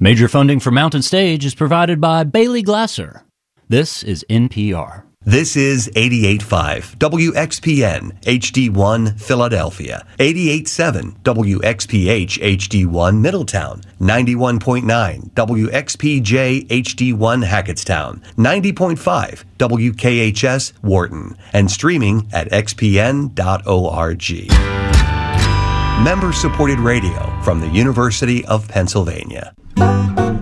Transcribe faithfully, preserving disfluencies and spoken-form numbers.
Major funding for Mountain Stage is provided by Bailey Glasser. This is N P R. This is eighty-eight point five W X P N H D one Philadelphia, eighty-eight point seven W X P H H D one Middletown, ninety-one point nine W X P J H D one Hackettstown, ninety point five W K H S Wharton, and streaming at x p n dot org. Member-supported radio from the University of Pennsylvania.